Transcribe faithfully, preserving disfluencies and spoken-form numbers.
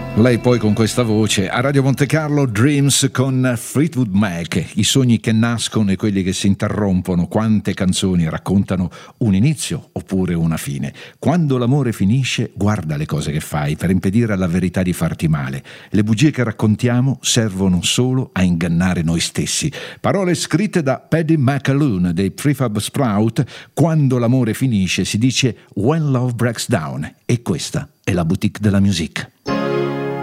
Lei poi con questa voce a Radio Monte Carlo, Dreams con Fleetwood Mac, i sogni che nascono e quelli che si interrompono. Quante canzoni raccontano un inizio oppure una fine. Quando l'amore finisce, guarda le cose che fai per impedire alla verità di farti male. Le bugie che raccontiamo servono solo a ingannare noi stessi. Parole scritte da Paddy McAloon dei Prefab Sprout. Quando l'amore finisce si dice When Love Breaks Down, e questa è la boutique della musique.